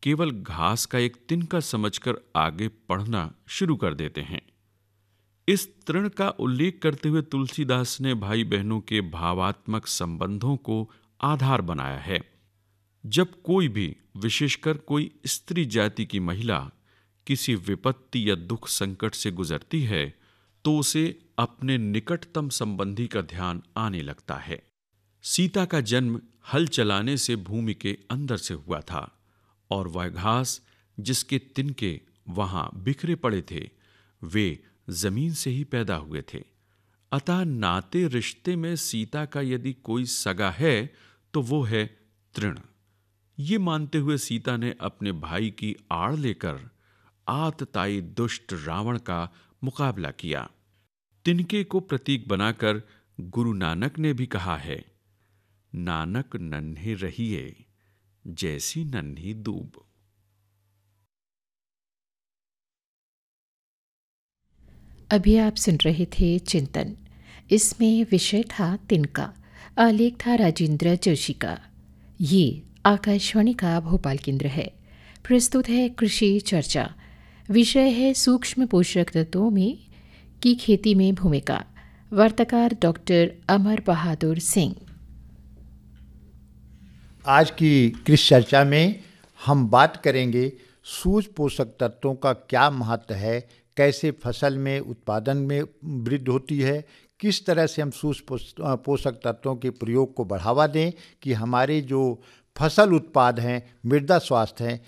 केवल घास का एक तिनका समझकर आगे पढ़ना शुरू कर देते हैं। इस तृण का उल्लेख करते हुए तुलसीदास ने भाई बहनों के भावात्मक संबंधों को आधार बनाया है। जब कोई भी, विशेषकर कोई स्त्री जाति की महिला, किसी विपत्ति या दुख संकट से गुजरती है तो उसे अपने निकटतम संबंधी का ध्यान आने लगता है। सीता का जन्म हल चलाने से भूमि के अंदर से हुआ था और वह घास जिसके तिनके वहां बिखरे पड़े थे वे जमीन से ही पैदा हुए थे। अतः नाते रिश्ते में सीता का यदि कोई सगा है तो वो है तृण। ये मानते हुए सीता ने अपने भाई की आड़ लेकर आतताई दुष्ट रावण का मुकाबला किया। तिनके को प्रतीक बनाकर गुरु नानक ने भी कहा है, नानक नन्हे रहिए जैसी नन्ही दूब। अभी आप सुन रहे थे चिंतन। इसमें विषय था तिनका, आलेख था राजेंद्र जोशी का। ये आकाशवाणी का भोपाल केंद्र है। प्रस्तुत है कृषि चर्चा। विषय है सूक्ष्म पोषक तत्वों में की खेती में भूमिका। वार्ताकार डॉक्टर अमर बहादुर सिंह। आज की कृषि चर्चा में हम बात करेंगे सूक्ष्म पोषक तत्वों का क्या महत्व है, कैसे फसल में उत्पादन में वृद्धि होती है, किस तरह से हम सूक्ष्म पोषक तत्वों के प्रयोग को बढ़ावा दें कि हमारे जो फसल उत्पाद हैं, मृदा स्वास्थ्य हैं,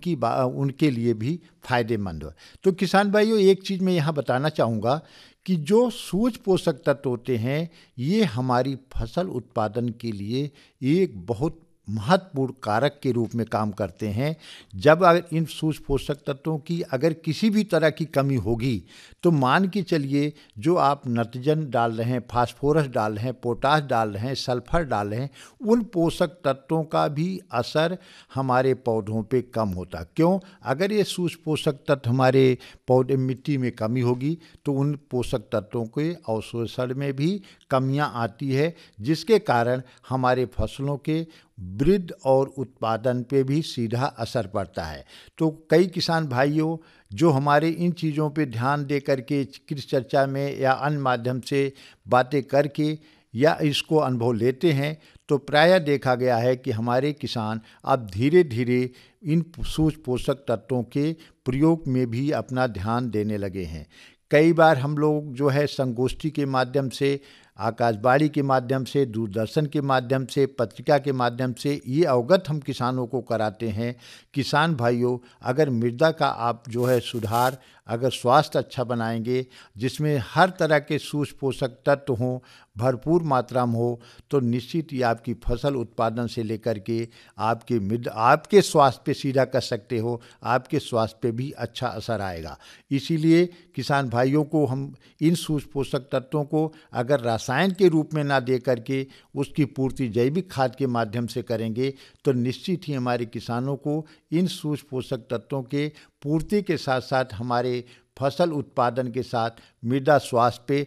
उनके लिए भी फायदेमंद हो। तो किसान भाइयों, एक चीज़ मैं यहाँ बताना चाहूँगा कि जो सूक्ष्म पोषक तत्व होते हैं ये हमारी फसल उत्पादन के लिए एक बहुत महत्वपूर्ण कारक के रूप में काम करते हैं। जब अगर इन सूक्ष्म पोषक तत्वों की अगर किसी भी तरह की कमी होगी तो मान के चलिए जो आप नाइट्रोजन डाल रहे हैं, फास्फोरस डाल रहे हैं, पोटाश डाल रहे हैं, सल्फर डाल रहे हैं, उन पोषक तत्वों का भी असर हमारे पौधों पे कम होता। क्यों? अगर ये सूक्ष्म पोषक तत्व हमारे पौधे मिट्टी में कमी होगी तो उन पोषक तत्वों के अवशोषण में भी कमियां आती है, जिसके कारण हमारे फसलों के वृद्धि और उत्पादन पे भी सीधा असर पड़ता है। तो कई किसान भाइयों जो हमारे इन चीज़ों पे ध्यान दे करके कृषि चर्चा में या अन्य माध्यम से बातें करके या इसको अनुभव लेते हैं तो प्रायः देखा गया है कि हमारे किसान अब धीरे धीरे इन सूक्ष्म पोषक तत्वों के प्रयोग में भी अपना ध्यान देने लगे हैं। कई बार हम लोग जो है संगोष्ठी के माध्यम से, आकाशवाणी के माध्यम से, दूरदर्शन के माध्यम से, पत्रिका के माध्यम से ये अवगत हम किसानों को कराते हैं, किसान भाइयों अगर मृदा का आप जो है सुधार, अगर स्वास्थ्य अच्छा बनाएंगे जिसमें हर तरह के सूक्ष्म पोषक तत्व हों, भरपूर मात्रा में हो, तो निश्चित ही आपकी फसल उत्पादन से लेकर के आपके मृदा, आपके स्वास्थ्य पे सीधा कर सकते हो, आपके स्वास्थ्य पे भी अच्छा असर आएगा। इसीलिए किसान भाइयों को हम इन सूक्ष्म पोषक तत्वों को अगर रसायन के रूप में ना दे करके उसकी पूर्ति जैविक खाद के माध्यम से करेंगे तो निश्चित ही हमारे किसानों को इन सूक्ष्म पोषक तत्वों के पूर्ति के साथ साथ हमारे फसल उत्पादन के साथ मृदा स्वास्थ्य पे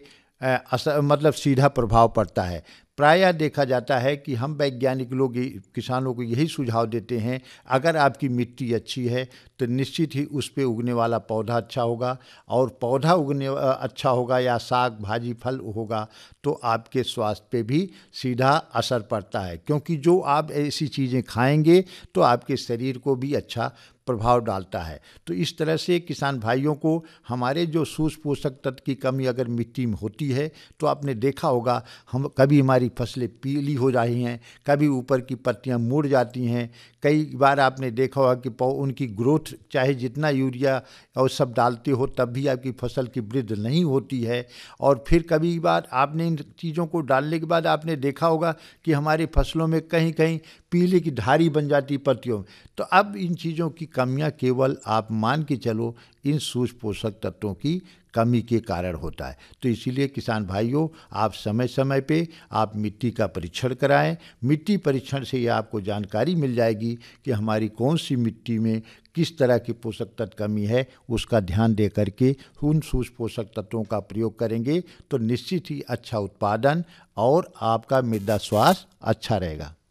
मतलब सीधा प्रभाव पड़ता है। प्रायः देखा जाता है कि हम वैज्ञानिक लोग किसानों को यही सुझाव देते हैं, अगर आपकी मिट्टी अच्छी है तो निश्चित ही उस पे उगने वाला पौधा अच्छा होगा, और पौधा उगने अच्छा होगा या साग भाजी फल होगा तो आपके स्वास्थ्य पे भी सीधा असर पड़ता है, क्योंकि जो आप ऐसी चीज़ें खाएंगे तो आपके शरीर को भी अच्छा प्रभाव डालता है। तो इस तरह से किसान भाइयों को हमारे जो सूक्ष्म पोषक तत्व की कमी अगर मिट्टी में होती है तो आपने देखा होगा हम कभी हमारी फसलें पीली हो रही हैं, कभी ऊपर की पत्तियां मुड़ जाती हैं, कई बार आपने देखा होगा कि उनकी ग्रोथ चाहे जितना यूरिया और सब डालते हो तब भी आपकी फसल की वृद्धि नहीं होती है। और फिर कभी बार आपने इन चीज़ों को डालने के बाद आपने देखा होगा कि हमारी फसलों में कहीं कहीं पीले की धारी बन जाती पत्तियों में। तो अब इन चीज़ों की कमियां केवल आप मान के चलो इन सूक्ष्म पोषक तत्वों की कमी के कारण होता है। तो इसीलिए किसान भाइयों आप समय समय पे आप मिट्टी का परीक्षण कराएं। मिट्टी परीक्षण से ये आपको जानकारी मिल जाएगी कि हमारी कौन सी मिट्टी में किस तरह की पोषक तत्व कमी है, उसका ध्यान दे करके उन सूक्ष्म पोषक तत्वों का प्रयोग करेंगे तो निश्चित ही अच्छा उत्पादन और आपका मृदा स्वास्थ्य अच्छा रहेगा।